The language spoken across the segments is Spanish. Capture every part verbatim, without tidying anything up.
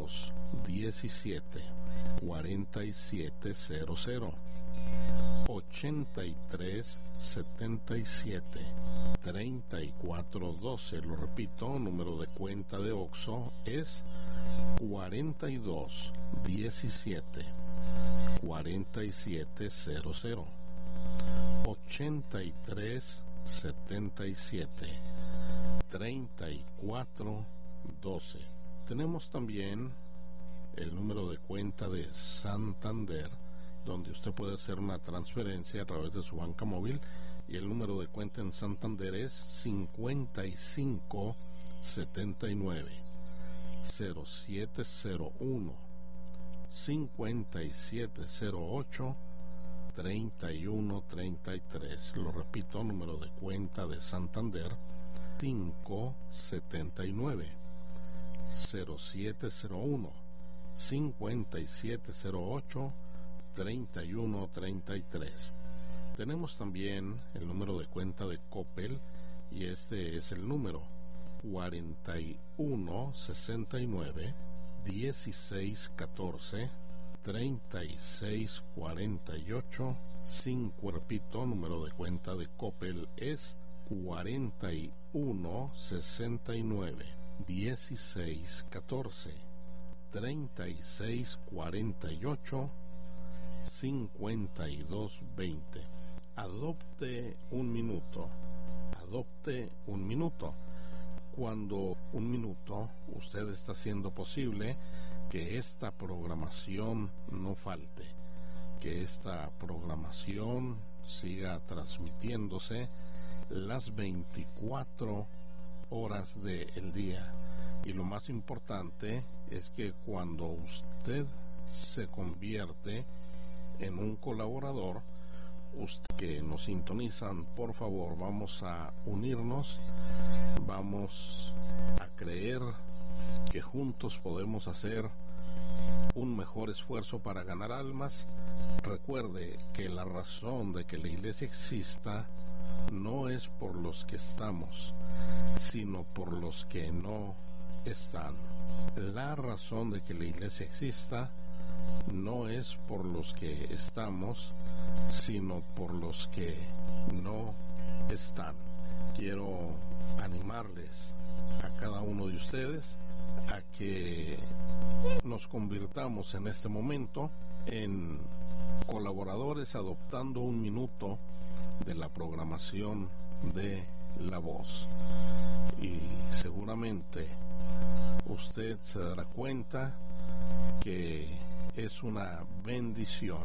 dos, diecisiete, cuarenta y siete cero cero. ochenta y tres, setenta y siete, treinta y cuatro doce. Lo repito, número de cuenta de Oxxo es cuarenta y dos, diecisiete, cuarenta y siete cero cero. ochenta y tres, setenta y siete, treinta y cuatro doce. Tenemos también el número de cuenta de Santander, donde usted puede hacer una transferencia a través de su banca móvil, y el número de cuenta en Santander es cincuenta y cinco, setenta y nueve, cero siete cero uno, cincuenta y siete cero ocho, treinta y uno treinta y tres. Lo repito, número de cuenta de Santander, cinco setenta y nueve, cero siete cero uno, cincuenta y siete cero ocho, treinta y uno treinta y tres. Tenemos también el número de cuenta de Coppel, y este es el número cuarenta y uno, sesenta y nueve, dieciséis catorce, treinta y seis cuarenta y ocho, cinco. Repito, número de cuenta de Coppel es cuarenta y uno, sesenta y nueve, dieciséis catorce, treinta y seis cuarenta y ocho, cincuenta y dos veinte. Adopte un minuto, adopte un minuto. Cuando un minuto usted está haciendo posible que esta programación no falte, que esta programación siga transmitiéndose las veinticuatro horas del día. Y lo más importante es que cuando usted se convierte en un colaborador, usted que nos sintonizan, por favor, vamos a unirnos, vamos a creer que juntos podemos hacer un mejor esfuerzo para ganar almas. Recuerde que la razón de que la iglesia exista no es por los que estamos, sino por los que no están. La razón de que la iglesia exista no es por los que estamos, sino por los que no están. Quiero animarles a cada uno de ustedes a que nos convirtamos en este momento en colaboradores, adoptando un minuto de la programación de La Voz. Y seguramente usted se dará cuenta que es una bendición,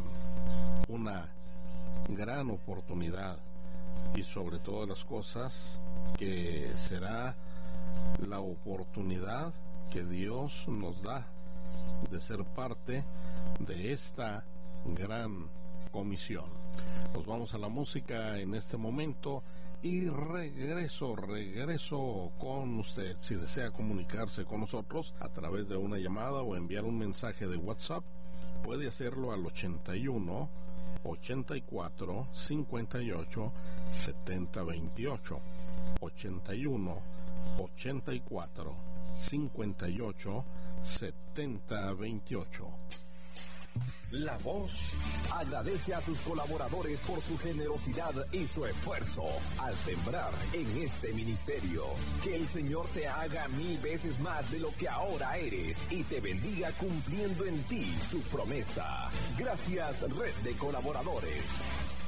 una gran oportunidad, y sobre todas las cosas que será la oportunidad que Dios nos da de ser parte de esta gran comisión. Nos vamos a la música en este momento y regreso, regreso con usted. Si desea comunicarse con nosotros a través de una llamada o enviar un mensaje de WhatsApp, puede hacerlo al ochenta y uno, ochenta y cuatro, cincuenta y ocho, setenta veintiocho. ochenta y uno, ochenta y cuatro, cincuenta y ocho, setenta veintiocho. La Voz agradece a sus colaboradores por su generosidad y su esfuerzo al sembrar en este ministerio. Que el Señor te haga mil veces más de lo que ahora eres y te bendiga cumpliendo en ti su promesa. Gracias, Red de Colaboradores.